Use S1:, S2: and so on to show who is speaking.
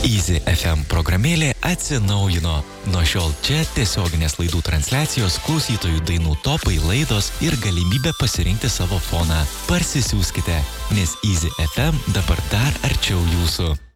S1: Easy FM programėlė atsinaujino. Nuo šiol čia tiesioginės laidų transliacijos, klausytojų dainų topai, laidos ir galimybė pasirinkti savo foną. Parsisiųskite, nes Easy FM dabar dar arčiau jūsų.